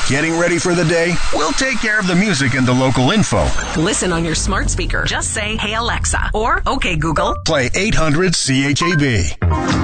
Getting ready for the day? We'll take care of the music and the local info. Listen on your smart speaker. Just say, "Hey Alexa," or "Okay Google." Play 800 CHAB.